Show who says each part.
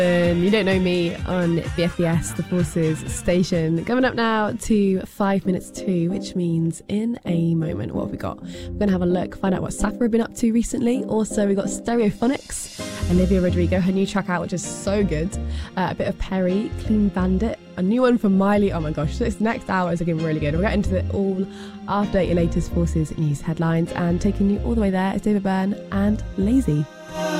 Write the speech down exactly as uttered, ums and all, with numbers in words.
Speaker 1: You don't know me on B F B S, the Forces station. Coming up now to five minutes two, which means in a moment, what have we got? We're going to have a look, find out what Safa have been up to recently. Also, we got Stereophonics, Olivia Rodrigo, her new track out, which is so good. Uh, a bit of Perry, Clean Bandit, a new one from Miley. Oh my gosh, this next hour is looking really good. We'll get into it all after your latest Forces news headlines, and taking you all the way there is David Byrne and Lazy.